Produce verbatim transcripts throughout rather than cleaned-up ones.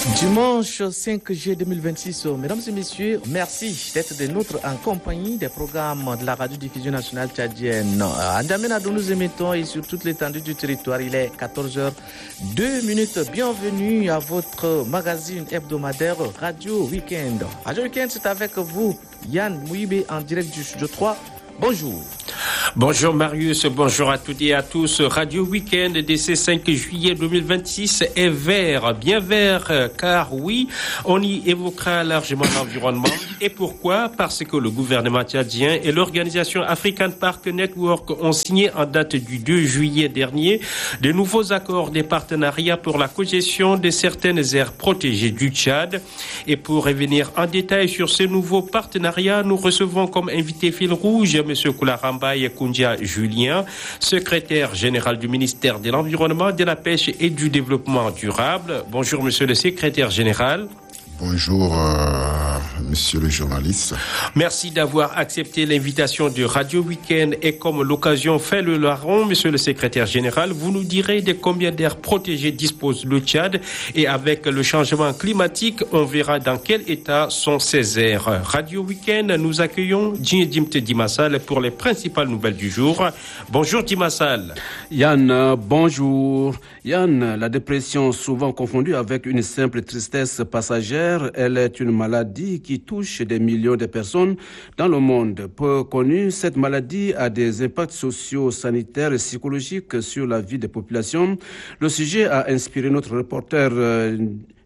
Dimanche cinq juillet deux mille vingt-six, mesdames et messieurs, merci d'être de nôtres en compagnie des programmes de la radio-diffusion nationale tchadienne. À N'Djamena, dont nous émettons et sur toute l'étendue du territoire, il est quatorze heures deux minutes. Bienvenue à votre magazine hebdomadaire Radio Weekend. Radio Weekend, c'est avec vous, Yann Mouibé, en direct du studio trois. Bonjour. Bonjour Marius, bonjour à toutes et à tous. Radio Week-end de ce cinq juillet deux mille vingt-six est vert, bien vert, car oui, on y évoquera largement l'environnement. Et pourquoi ? Parce que le gouvernement tchadien et l'organisation African Park Network ont signé en date du deux juillet dernier de nouveaux accords de partenariat pour la cogestion de certaines aires protégées du Tchad. Et pour revenir en détail sur ces nouveaux partenariats, nous recevons comme invité fil rouge M. Koularambaye Koundia Julien, secrétaire général du ministère de l'Environnement, de la Pêche et du Développement durable. Bonjour, monsieur le secrétaire général. Bonjour, euh, monsieur le journaliste. Merci d'avoir accepté l'invitation de Radio Week-end et comme l'occasion fait le larron, monsieur le secrétaire général, vous nous direz de combien d'aires protégées dispose le Tchad et avec le changement climatique, on verra dans quel état sont ces aires. Radio Week-end, nous accueillons Djindimte Dimassal pour les principales nouvelles du jour. Bonjour Dimassal. Yann, bonjour. Yann, la dépression, souvent confondue avec une simple tristesse passagère, elle est une maladie qui touche des millions de personnes dans le monde. Peu connue, cette maladie a des impacts sociaux, sanitaires et psychologiques sur la vie des populations. Le sujet a inspiré notre reporter euh,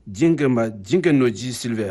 Djingenoji Silver.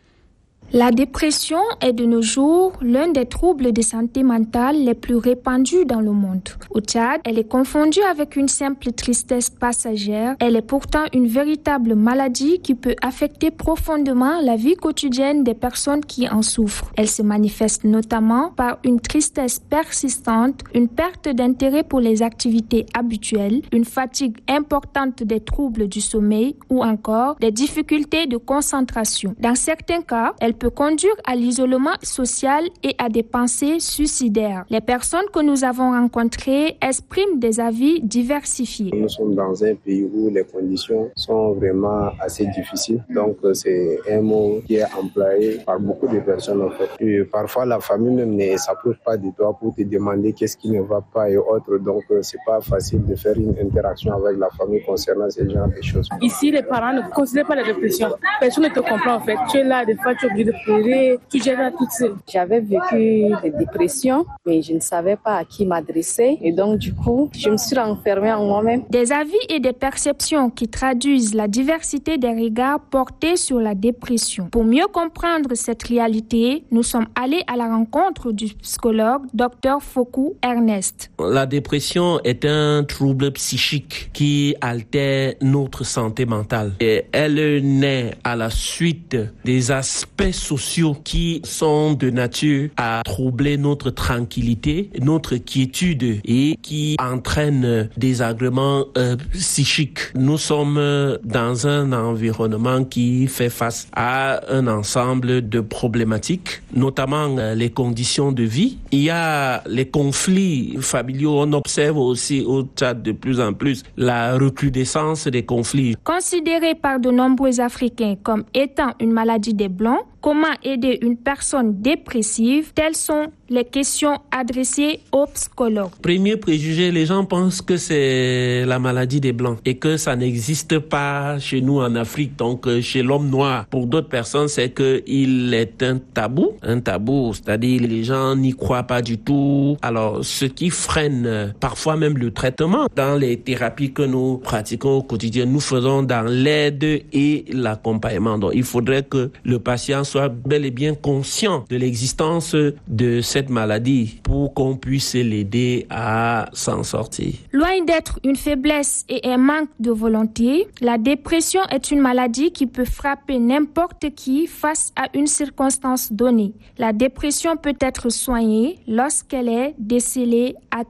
La dépression est de nos jours l'un des troubles de santé mentale les plus répandus dans le monde. Au Tchad, elle est confondue avec une simple tristesse passagère. Elle est pourtant une véritable maladie qui peut affecter profondément la vie quotidienne des personnes qui en souffrent. Elle se manifeste notamment par une tristesse persistante, une perte d'intérêt pour les activités habituelles, une fatigue importante des troubles du sommeil ou encore des difficultés de concentration. Dans certains cas, elle peut conduire à l'isolement social et à des pensées suicidaires. Les personnes que nous avons rencontrées expriment des avis diversifiés. Nous sommes dans un pays où les conditions sont vraiment assez difficiles. Donc c'est un mot qui est employé par beaucoup de personnes en fait. Et parfois la famille même ne s'approche pas de toi pour te demander qu'est-ce qui ne va pas et autres. Donc c'est pas facile de faire une interaction avec la famille concernant ce genre de choses. Ici les parents ne considèrent pas la dépression. Personne ne te comprend en fait. Tu es là, des fois tu es obligé de pleurer, tu gères toute seule. J'avais vécu des dépressions, mais je ne savais pas à qui m'adresser. Et donc, du coup, je me suis renfermée en moi-même. Des avis et des perceptions qui traduisent la diversité des regards portés sur la dépression. Pour mieux comprendre cette réalité, nous sommes allés à la rencontre du psychologue Dr Fokou Ernest. La dépression est un trouble psychique qui altère notre santé mentale. Et elle naît à la suite des aspects sociaux qui sont de nature à troubler notre tranquillité, notre quiétude et qui entraînent des agréments euh, psychiques. Nous sommes dans un environnement qui fait face à un ensemble de problématiques, notamment euh, les conditions de vie. Il y a les conflits familiaux. On observe aussi au Tchad de plus en plus la recrudescence des conflits. Considérée par de nombreux Africains comme étant une maladie des Blancs, comment aider une personne dépressive? Telles sont les questions adressées aux psychologues. Premier préjugé, les gens pensent que c'est la maladie des Blancs et que ça n'existe pas chez nous en Afrique, donc chez l'homme noir. Pour d'autres personnes, c'est qu'il est un tabou, un tabou, c'est-à-dire les gens n'y croient pas du tout. Alors, ce qui freine parfois même le traitement. Dans les thérapies que nous pratiquons au quotidien, nous faisons dans l'aide et l'accompagnement. Donc, il faudrait que le patient soit bel et bien conscient de l'existence de cette maladie pour qu'on puisse l'aider à s'en sortir. Loin d'être une faiblesse et un manque de volonté, la dépression est une maladie qui peut frapper n'importe qui face à une circonstance donnée. La dépression peut être soignée lorsqu'elle est décelée à temps.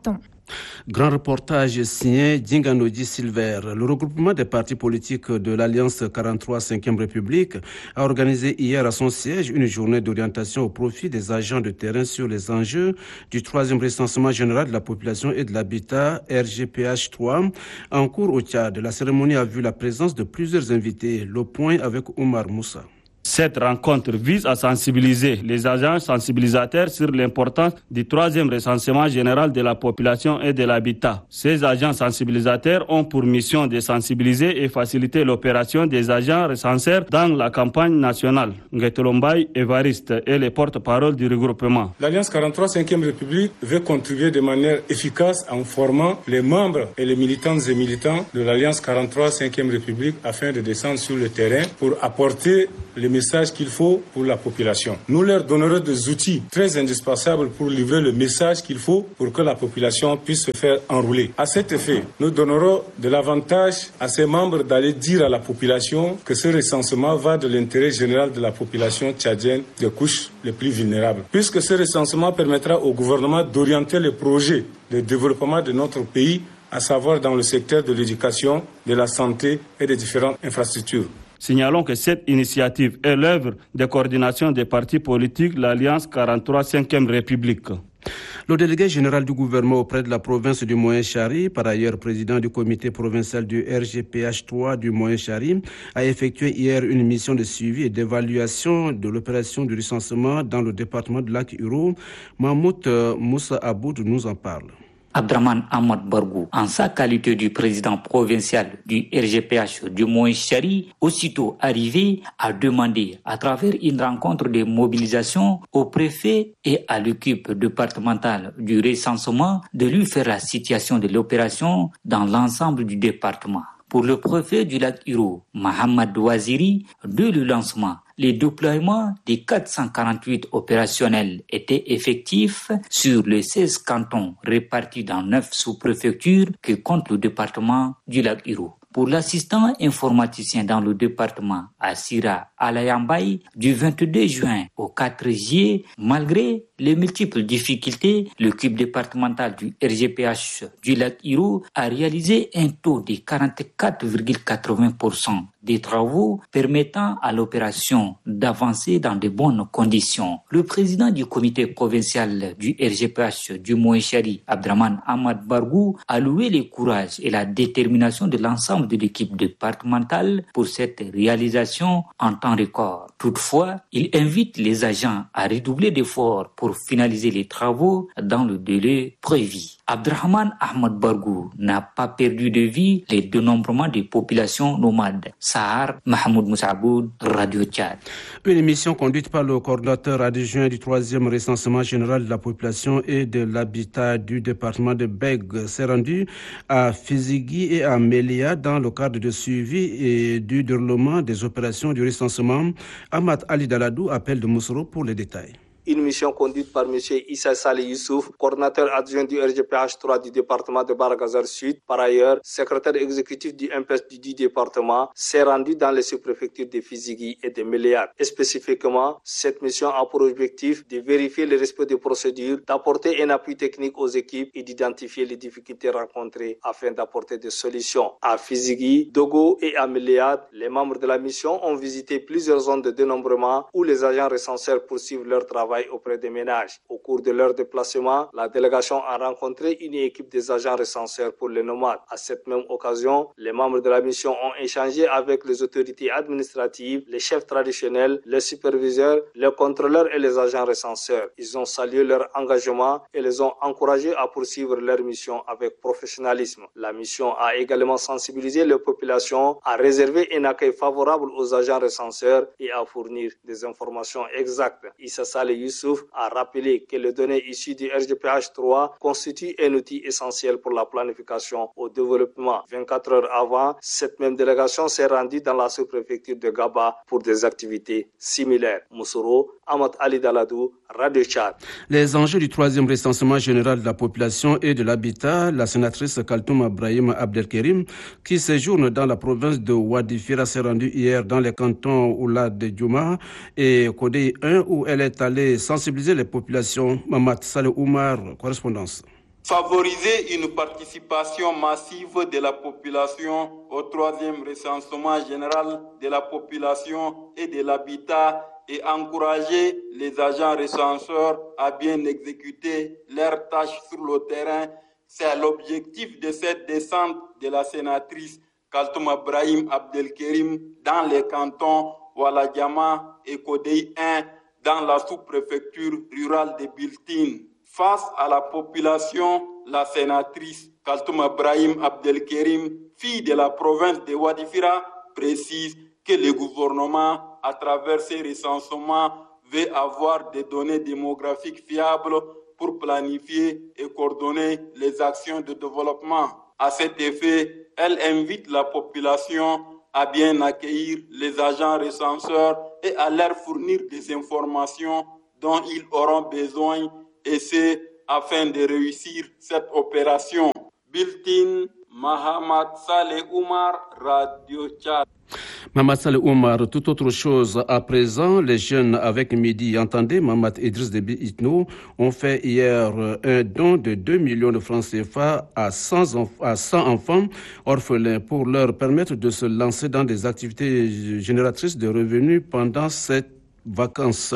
Grand reportage signé Djinganodji Silver. Le regroupement des partis politiques de l'Alliance quarante-trois cinquième République a organisé hier à son siège une journée d'orientation au profit des agents de terrain sur les enjeux du troisième recensement général de la population et de l'habitat R G P H trois en cours au Tchad. La cérémonie a vu la présence de plusieurs invités. Le point avec Omar Moussa. Cette rencontre vise à sensibiliser les agents sensibilisateurs sur l'importance du troisième recensement général de la population et de l'habitat. Ces agents sensibilisateurs ont pour mission de sensibiliser et faciliter l'opération des agents recenseurs dans la campagne nationale. Nguetolombay Evariste est le porte-parole du regroupement. L'Alliance quarante-trois cinquième République veut contribuer de manière efficace en formant les membres et les militantes et militants de l'Alliance quarante-trois cinquième République afin de descendre sur le terrain pour apporter les message qu'il faut pour la population. Nous leur donnerons des outils très indispensables pour livrer le message qu'il faut pour que la population puisse se faire enrouler. À cet effet, nous donnerons de l'avantage à ces membres d'aller dire à la population que ce recensement va de l'intérêt général de la population tchadienne des couches les plus vulnérables. Puisque ce recensement permettra au gouvernement d'orienter les projets de développement de notre pays, à savoir dans le secteur de l'éducation, de la santé et des différentes infrastructures. Signalons que cette initiative est l'œuvre de coordination des partis politiques de l'Alliance quarante-trois cinquième République. Le délégué général du gouvernement auprès de la province du Moyen-Chari, par ailleurs président du comité provincial du R G P H trois du Moyen-Chari, a effectué hier une mission de suivi et d'évaluation de l'opération du recensement dans le département de Lac-Uro. Mahmoud Moussa Aboud nous en parle. Abdraman Ahmad Bargou, en sa qualité du président provincial du R G P H du Moyen-Chari, aussitôt arrivé, a demandé à travers une rencontre de mobilisation au préfet et à l'équipe départementale du recensement de lui faire la situation de l'opération dans l'ensemble du département. Pour le préfet du Lac-Uro, Mohamed Ouaziri, dès le lancement, les déploiements des quatre cent quarante-huit opérationnels étaient effectifs sur les seize cantons répartis dans neuf sous-préfectures que compte le département du Lac-Uro. Pour l'assistant informaticien dans le département, Assira Alayambay, du vingt-deux juin au quatre juillet, malgré les multiples difficultés, l'équipe départementale du R G P H du Lac-Uro a réalisé un taux de quarante-quatre virgule quatre-vingts pour cent des travaux permettant à l'opération d'avancer dans de bonnes conditions. Le président du comité provincial du R G P H du Moyen-Chari, Abdraman Ahmad Bargou, a loué le courage et la détermination de l'ensemble de l'équipe départementale pour cette réalisation en temps record. Toutefois, il invite les agents à redoubler d'efforts pour finaliser les travaux dans le délai prévu. Abdraman Ahmad Bargou n'a pas perdu de vue les dénombrements des populations nomades. Sahar Mahmoud Moussaboud, Radio Tchad. Une émission conduite par le coordinateur adjoint du troisième recensement général de la population et de l'habitat du département de Bègue s'est rendue à Fizigui et à Mélia dans le cadre de suivi et du déroulement des opérations du recensement. Ahmad Ali Daladou, appel de Moussoro pour les détails. Une mission conduite par M. Issa Saleh Youssouf, coordinateur adjoint du R G P H trois du département de Bargazar Sud, par ailleurs secrétaire exécutif du M P S du dit département, s'est rendu dans les sous-préfectures de Fizigui et de Méléat. Spécifiquement, cette mission a pour objectif de vérifier le respect des procédures, d'apporter un appui technique aux équipes et d'identifier les difficultés rencontrées afin d'apporter des solutions. À Fizigui, Dogo et à Méléat, les membres de la mission ont visité plusieurs zones de dénombrement où les agents recenseurs poursuivent leur travail auprès des ménages. Au cours de leur déplacement, la délégation a rencontré une équipe des agents recenseurs pour les nomades. À cette même occasion, les membres de la mission ont échangé avec les autorités administratives, les chefs traditionnels, les superviseurs, les contrôleurs et les agents recenseurs. Ils ont salué leur engagement et les ont encouragés à poursuivre leur mission avec professionnalisme. La mission a également sensibilisé les populations à réserver un accueil favorable aux agents recenseurs et à fournir des informations exactes. Issa Saleh Youssouf a rappelé que les données issues du R G P H trois constituent un outil essentiel pour la planification au développement. vingt-quatre heures avant, cette même délégation s'est rendue dans la sous-préfecture de Gaba pour des activités similaires. Moussoro, Ahmad Ali Daladou, Radio Tchad. Les enjeux du troisième recensement général de la population et de l'habitat, la sénatrice Kaltoum Ibrahim Abdelkerim, qui séjourne dans la province de Ouadifira, s'est rendue hier dans les cantons Oulad de Djouma et Kodé un où elle est allée sensibiliser les populations. Mamad Saleh Oumar, correspondance. Favoriser une participation massive de la population au troisième recensement général de la population et de l'habitat et encourager les agents recenseurs à bien exécuter leurs tâches sur le terrain. C'est l'objectif de cette descente de la sénatrice Kaltoum Brahim Abdelkerim dans les cantons Oualadjama et Kodei un dans la sous-préfecture rurale de Biltine. Face à la population, la sénatrice Kaltoum Brahim Abdelkerim, fille de la province de Wadifira, précise que le gouvernement, à travers ces recensements, veut avoir des données démographiques fiables pour planifier et coordonner les actions de développement. À cet effet, elle invite la population à bien accueillir les agents recenseurs et à leur fournir des informations dont ils auront besoin, et c'est afin de réussir cette opération. Biltine, Mahamad Saleh Oumar, Radio Tchad. Mamad Saleh Oumar, tout autre chose à présent, les jeunes avec Midi, entendez, Mamad Idriss Déby Itno, ont fait hier un don de deux millions de francs C F A à cent enfants orphelins pour leur permettre de se lancer dans des activités génératrices de revenus pendant cette vacances.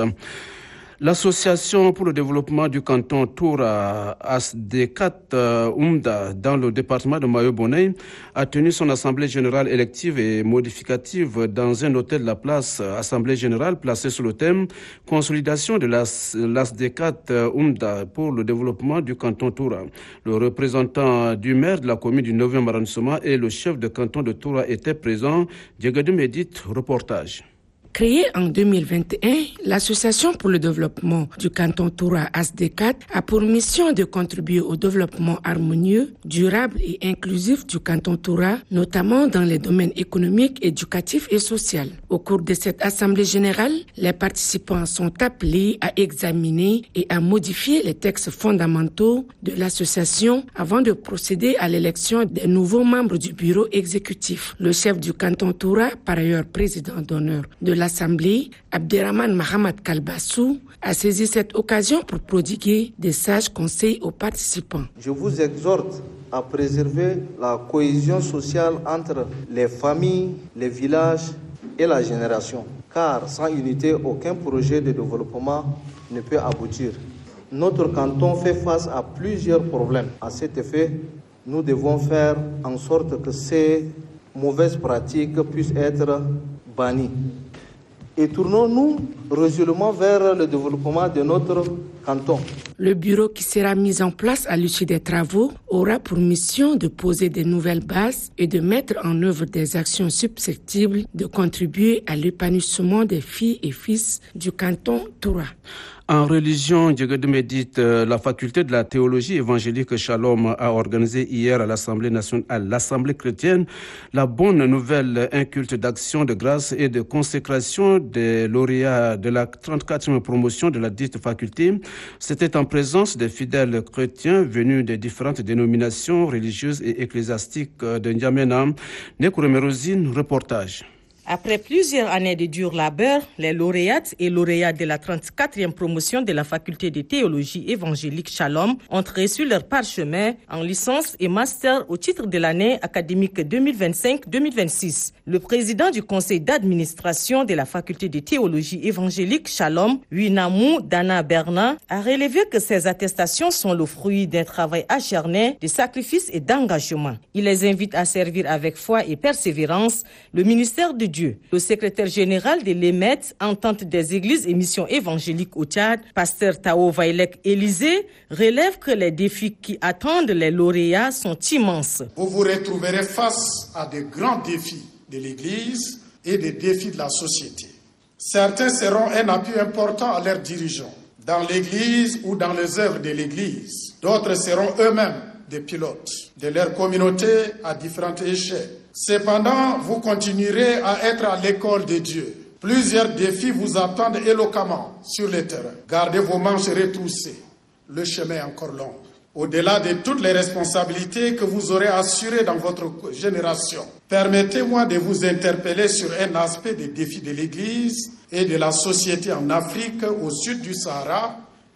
L'association pour le développement du canton Toura A S D quatre Oumda dans le département de Mayo-Bonnet a tenu son assemblée générale élective et modificative dans un hôtel de la place Assemblée générale placé sous le thème Consolidation de l'A S D quatre Oumda pour le développement du canton Toura. Le représentant du maire de la commune du neuvième arrondissement et le chef de canton de Toura étaient présents. Diegadou Médit, reportage. Créée en deux mille vingt et un, l'Association pour le développement du canton Toura A S D quatre a pour mission de contribuer au développement harmonieux, durable et inclusif du canton Toura, notamment dans les domaines économiques, éducatifs et sociaux. Au cours de cette assemblée générale, les participants sont appelés à examiner et à modifier les textes fondamentaux de l'association avant de procéder à l'élection des nouveaux membres du bureau exécutif. Le chef du canton Toura, par ailleurs président d'honneur de la L'Assemblée, Abderrahman Mahamad Kalbassou, a saisi cette occasion pour prodiguer des sages conseils aux participants. Je vous exhorte à préserver la cohésion sociale entre les familles, les villages et la génération, car sans unité, aucun projet de développement ne peut aboutir. Notre canton fait face à plusieurs problèmes. À cet effet, nous devons faire en sorte que ces mauvaises pratiques puissent être bannies. Et tournons-nous résolument vers le développement de notre canton. Le bureau qui sera mis en place à l'issue des travaux aura pour mission de poser de nouvelles bases et de mettre en œuvre des actions susceptibles de contribuer à l'épanouissement des filles et fils du canton Toura. En religion, Diegadou Médit, la faculté de la théologie évangélique Shalom a organisé hier à l'Assemblée nationale, à l'Assemblée chrétienne, la bonne nouvelle, un culte d'action, de grâce et de consécration des lauréats de la trente-quatrième promotion de la dite faculté. C'était en présence des fidèles chrétiens venus des différentes dénominations religieuses et ecclésiastiques de N'Djamena. Nekouremérosine, reportage. Après plusieurs années de dur labeur, les lauréates et lauréats de la trente-quatrième promotion de la faculté de théologie évangélique Shalom ont reçu leur parchemin en licence et master au titre de l'année académique deux mille vingt-cinq deux mille vingt-six. Le président du conseil d'administration de la faculté de théologie évangélique Shalom, Winamou Dana Berna, a relevé que ces attestations sont le fruit d'un travail acharné, de sacrifice et d'engagement. Il les invite à servir avec foi et persévérance le ministère de Dieu. Le secrétaire général de l'E M E T, Entente des églises et missions évangéliques au Tchad, pasteur Tao Vailek Élysée, relève que les défis qui attendent les lauréats sont immenses. Vous vous retrouverez face à de grands défis de l'Église et des défis de la société. Certains seront un appui important à leurs dirigeants, dans l'Église ou dans les œuvres de l'Église. D'autres seront eux-mêmes des pilotes de leur communauté à différentes échelles. Cependant, vous continuerez à être à l'école de Dieu. Plusieurs défis vous attendent éloquemment sur le terrain. Gardez vos manches retroussées. Le chemin est encore long. Au-delà de toutes les responsabilités que vous aurez assurées dans votre génération, permettez-moi de vous interpeller sur un aspect des défis de l'Église et de la société en Afrique, au sud du Sahara,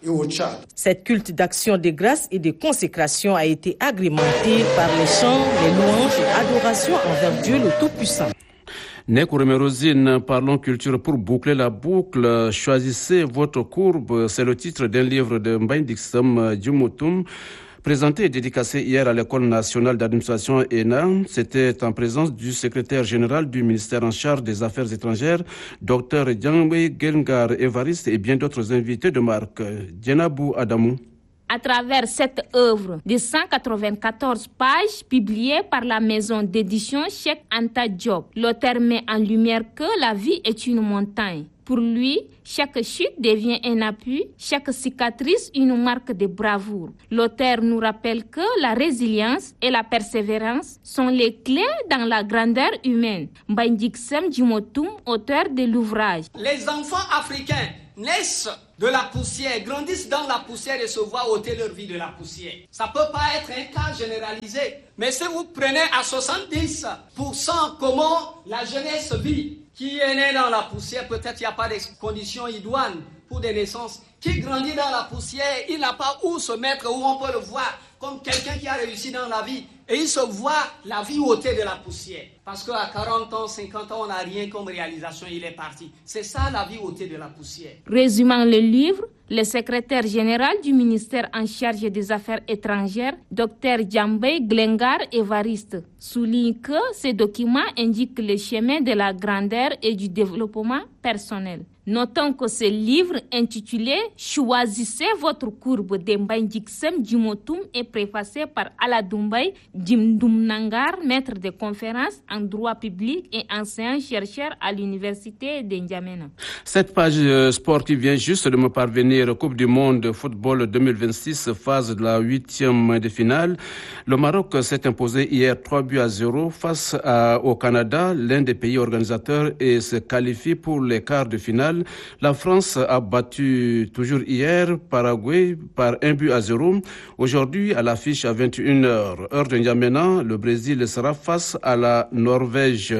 et au Tchad. Cette culte d'action de grâce et de consécration a été agrémentée par les chants, les louanges et adorations envers Dieu le Tout-Puissant. Neko Remerozine, parlons culture pour boucler la boucle. Choisissez votre courbe, c'est le titre d'un livre de Mbaye Diksam Djimotoum, présenté et dédicacé hier à l'École nationale d'administration E N A. C'était en présence du secrétaire général du ministère en charge des Affaires étrangères, Dr Djangwe Gelngar Evariste, et bien d'autres invités de marque. Djenabou Adamou. À travers cette œuvre de cent quatre-vingt-quatorze pages publiée par la maison d'édition Cheikh Anta Diop, l'auteur met en lumière que la vie est une montagne. Pour lui, chaque chute devient un appui, chaque cicatrice une marque de bravoure. L'auteur nous rappelle que la résilience et la persévérance sont les clés dans la grandeur humaine. Mbaye Diksam Djimotoum, auteur de l'ouvrage. Les enfants africains naissent de la poussière, grandissent dans la poussière et se voient ôter leur vie de la poussière. Ça ne peut pas être un cas généralisé. Mais si vous prenez à soixante-dix pour cent comment la jeunesse vit, qui est né dans la poussière, peut-être il n'y a pas de conditions idoines pour des naissances, qui grandit dans la poussière, il n'a pas où se mettre, où on peut le voir comme quelqu'un qui a réussi dans la vie. Et il se voit la vie ôtée de la poussière. Parce qu'à quarante ans, cinquante ans, on n'a rien comme réalisation, il est parti. C'est ça la vie ôtée de la poussière. Résumant le livre, le secrétaire général du ministère en charge des Affaires étrangères, Dr Djangwe Gelngar Evariste, souligne que ce document indique le chemin de la grandeur et du développement personnel. Notons que ce livre intitulé « Choisissez votre courbe » de Mbaye Diksam Djimotoum est préfacé par Aladoumbaye Djimdoumnangar, maître de conférences en droit public et enseignant-chercheur à l'université de N'Djamena. Cette page euh, sport qui vient juste de me parvenir, Coupe du monde de football deux mille vingt-six, phase de la huitième de finale. Le Maroc s'est imposé hier trois buts à zéro face à, au Canada, l'un des pays organisateurs, et se qualifie pour les quarts de finale. La France a battu toujours hier Paraguay par un but à zéro. Aujourd'hui, à l'affiche à vingt et une heures, heure de N'Djamena, le Brésil sera face à la Norvège.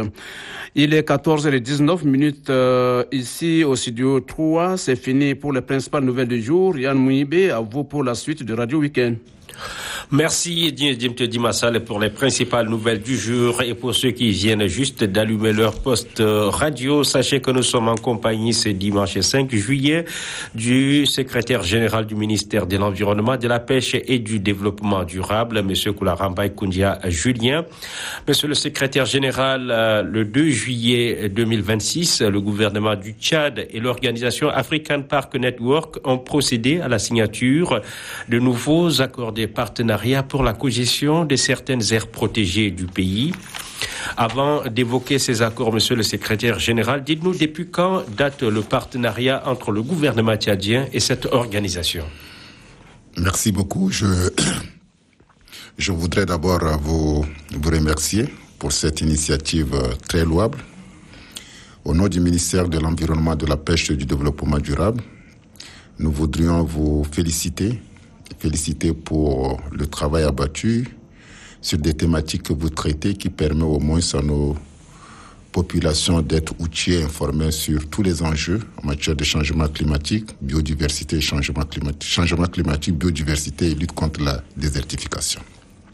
Il est quatorze heures dix-neuf minutes euh, ici au studio trois. C'est fini pour les principales nouvelles du jour. Yann Mouibé, à vous pour la suite de Radio Week-end. Merci Dimte Dimassal pour les principales nouvelles du jour, et pour ceux qui viennent juste d'allumer leur poste radio, sachez que nous sommes en compagnie ce dimanche cinq juillet du secrétaire général du ministère de l'Environnement, de la Pêche et du Développement durable, monsieur Koularambaye Koundia Julien. Monsieur le secrétaire général, le deux juillet deux mille vingt-six, le gouvernement du Tchad et l'organisation African Park Network ont procédé à la signature de nouveaux accords de partenariat pour la cogestion de certaines aires protégées du pays. Avant d'évoquer ces accords, monsieur le secrétaire général, dites-nous depuis quand date le partenariat entre le gouvernement tchadien et cette organisation? Merci beaucoup. Je, je voudrais d'abord vous, vous remercier pour cette initiative très louable. Au nom du ministère de l'Environnement, de la Pêche et du Développement durable, nous voudrions vous féliciter Féliciter pour le travail abattu sur des thématiques que vous traitez, qui permet au moins à nos populations d'être outillées, informées sur tous les enjeux en matière de changement climatique, biodiversité et changement climatique, changement climatique, biodiversité et lutte contre la désertification.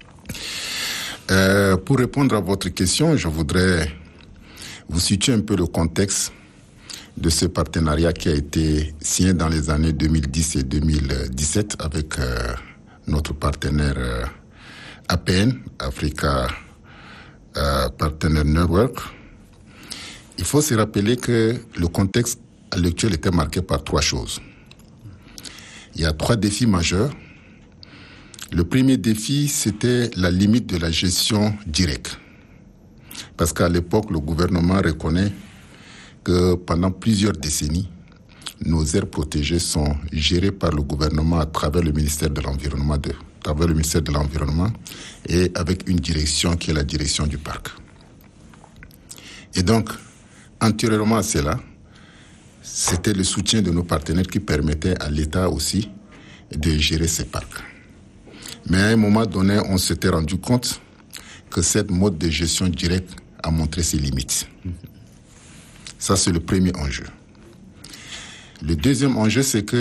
Euh, pour répondre à votre question, je voudrais vous situer un peu le contexte de ce partenariat qui a été signé dans les années deux mille dix et deux mille dix-sept avec euh, notre partenaire euh, A P N, Africa euh, Partner Network. Il faut se rappeler que le contexte à l'actuel était marqué par trois choses. Il y a trois défis majeurs. Le premier défi, c'était la limite de la gestion directe. Parce qu'à l'époque, le gouvernement reconnaît que pendant plusieurs décennies, nos aires protégées sont gérées par le gouvernement à travers le ministère de l'Environnement, de, à travers le ministère de l'Environnement et avec une direction qui est la direction du parc. Et donc, antérieurement à cela, c'était le soutien de nos partenaires qui permettait à l'État aussi de gérer ces parcs. Mais à un moment donné, on s'était rendu compte que cette mode de gestion directe a montré ses limites. Ça, c'est le premier enjeu. Le deuxième enjeu, c'est que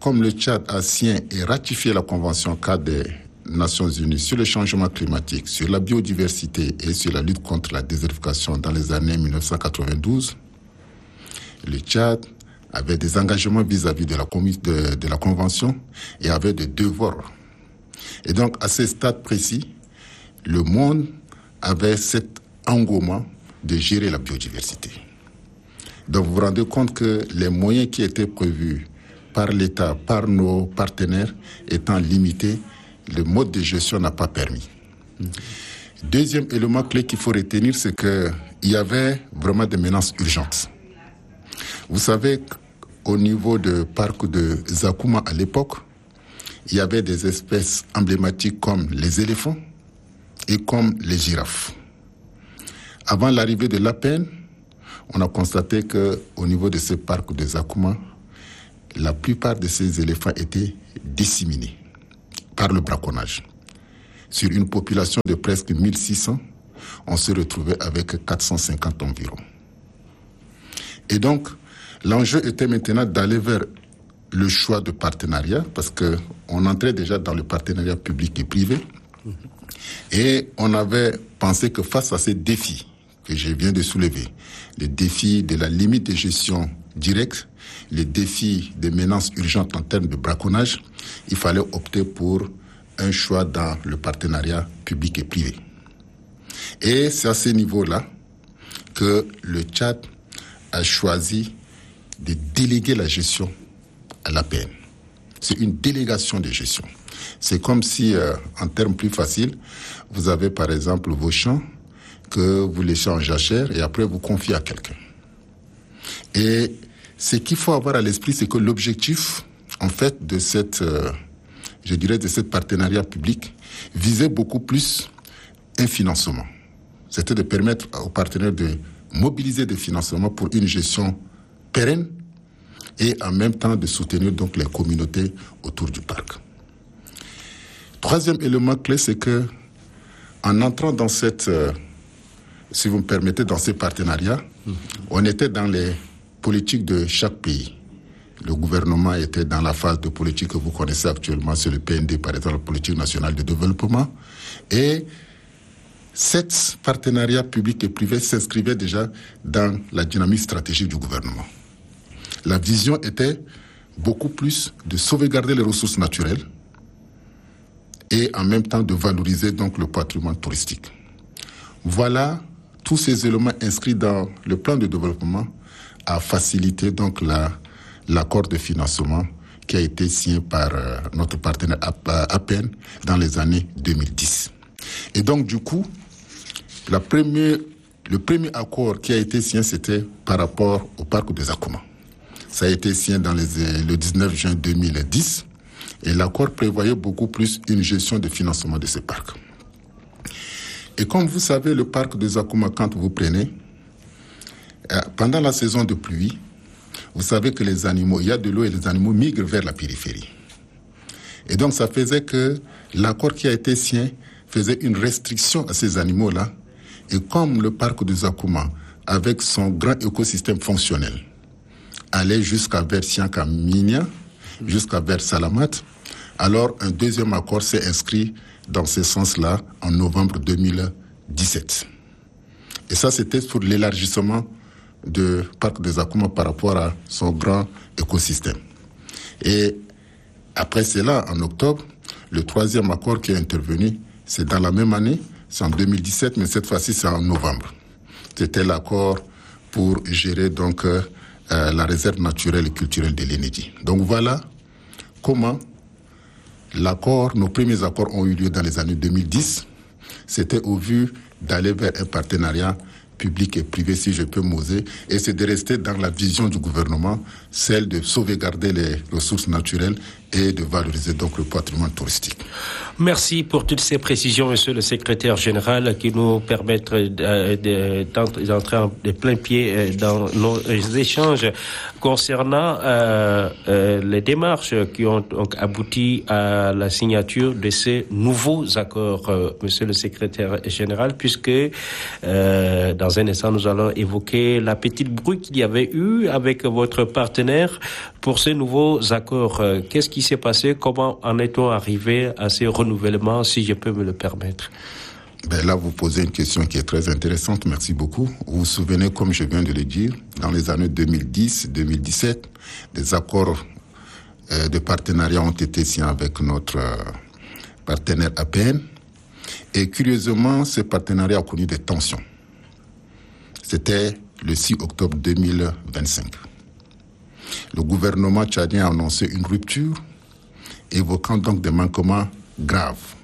comme le Tchad a signé et ratifié la Convention cadre des Nations Unies sur le changement climatique, sur la biodiversité et sur la lutte contre la désertification dans les années mille neuf cent quatre-vingt-douze, le Tchad avait des engagements vis-à-vis de la, de, de la Convention et avait des devoirs. Et donc, à ce stade précis, le monde avait cet engouement de gérer la biodiversité. Donc, vous vous rendez compte que les moyens qui étaient prévus par l'État, par nos partenaires, étant limités, le mode de gestion n'a pas permis. Mmh. Deuxième élément clé qu'il faut retenir, c'est qu'il y avait vraiment des menaces urgentes. Vous savez, au niveau du parc de Zakouma à l'époque, il y avait des espèces emblématiques comme les éléphants et comme les girafes. Avant l'arrivée de l'A P N, on a constaté qu'au niveau de ce parc de Zakouma, la plupart de ces éléphants étaient disséminés par le braconnage. Sur une population de presque mille six cents, on se retrouvait avec quatre cent cinquante environ. Et donc, l'enjeu était maintenant d'aller vers le choix de partenariat, parce qu'on entrait déjà dans le partenariat public et privé. Et on avait pensé que face à ces défis que je viens de soulever, les défis de la limite de gestion directe, les défis des menaces urgentes en termes de braconnage, il fallait opter pour un choix dans le partenariat public et privé. Et c'est à ce niveau-là que le Tchad a choisi de déléguer la gestion à l'A P N. C'est une délégation de gestion. C'est comme si, euh, en termes plus faciles, vous avez par exemple vos champs que vous laissez en jachère et après vous confiez à quelqu'un. Et ce qu'il faut avoir à l'esprit, c'est que l'objectif, en fait, de cette, euh, je dirais, de cette partenariat public visait beaucoup plus un financement. C'était de permettre aux partenaires de mobiliser des financements pour une gestion pérenne et en même temps de soutenir donc les communautés autour du parc. Troisième élément clé, c'est que en entrant dans cette, euh, si vous me permettez, dans ces partenariats, mmh. on était dans les politiques de chaque pays. Le gouvernement était dans la phase de politique que vous connaissez actuellement, c'est le P N D, par exemple, la politique nationale de développement. Et cet partenariat public et privé s'inscrivait déjà dans la dynamique stratégique du gouvernement. La vision était beaucoup plus de sauvegarder les ressources naturelles et en même temps de valoriser donc le patrimoine touristique. Voilà tous ces éléments inscrits dans le plan de développement à faciliter donc la, l'accord de financement qui a été signé par euh, notre partenaire A P N dans les années deux mille dix. Et donc du coup, la première, le premier accord qui a été signé, c'était par rapport au parc de Zakouma. Ça a été signé dans les, le dix-neuf juin deux mille dix et l'accord prévoyait beaucoup plus une gestion de financement de ces parcs. Et comme vous savez, le parc de Zakouma, quand vous prenez, euh, pendant la saison de pluie, vous savez que les animaux, il y a de l'eau et les animaux migrent vers la périphérie. Et donc ça faisait que l'accord qui a été signé faisait une restriction à ces animaux-là. Et comme le parc de Zakouma, avec son grand écosystème fonctionnel, allait jusqu'à vers Siankaminia, jusqu'à vers Salamat, alors un deuxième accord s'est inscrit dans ce sens-là en novembre deux mille dix-sept. Et ça, c'était sur l'élargissement du parc de Zakouma par rapport à son grand écosystème. Et après cela, en octobre, le troisième accord qui est intervenu, c'est dans la même année, c'est en deux mille dix-sept, mais cette fois-ci, c'est en novembre. C'était l'accord pour gérer donc euh, la réserve naturelle et culturelle de l'Enedi. Donc voilà comment l'accord, nos premiers accords ont eu lieu dans les années deux mille dix. C'était au vu d'aller vers un partenariat public et privé, si je peux m'oser, et c'est de rester dans la vision du gouvernement, celle de sauvegarder les ressources naturelles et de valoriser donc le patrimoine touristique. Merci pour toutes ces précisions, monsieur le secrétaire général, qui nous permettent d'entrer de plein pied dans nos échanges concernant euh, euh, les démarches qui ont donc abouti à la signature de ces nouveaux accords, euh, monsieur le secrétaire général, puisque euh, dans un instant, nous allons évoquer la petite brouille qu'il y avait eu avec votre partenaire pour ces nouveaux accords. Qu'est-ce qui s'est passé? Comment en est-on arrivé à ces renouvellements, si je peux me le permettre? Ben là, vous posez une question qui est très intéressante. Merci beaucoup. Vous vous souvenez, comme je viens de le dire, dans les années deux mille dix deux mille dix-sept, des accords euh, de partenariat ont été signés avec notre euh, partenaire A P N. Et curieusement, ce partenariat a connu des tensions. C'était le six octobre deux mille vingt-cinq. Le gouvernement tchadien a annoncé une rupture, évoquant donc des manquements graves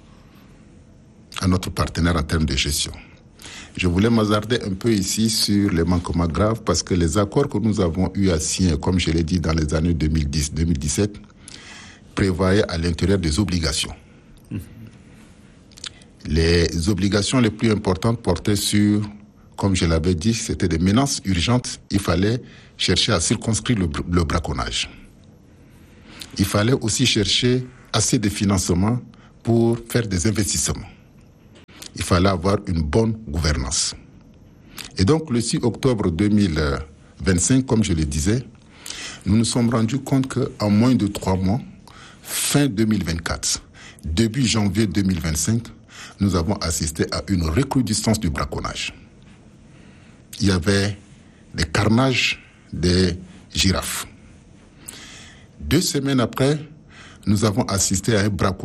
à notre partenaire en termes de gestion. Je voulais m'hasarder un peu ici sur les manquements graves parce que les accords que nous avons eu à signer, comme je l'ai dit dans les années deux mille dix deux mille dix-sept, prévoyaient à l'intérieur des obligations. Mmh. Les obligations les plus importantes portaient sur, comme je l'avais dit, c'était des menaces urgentes. Il fallait chercher à circonscrire le, le braconnage. Il fallait aussi chercher assez de financement pour faire des investissements. Il fallait avoir une bonne gouvernance. Et donc, le six octobre deux mille vingt-cinq, comme je le disais, nous nous sommes rendus compte qu'en moins de trois mois, fin deux mille vingt-quatre, début janvier deux mille vingt-cinq, nous avons assisté à une recrudescence du braconnage. Il y avait des carnages des girafes. Deux semaines après, nous avons assisté à un braconnage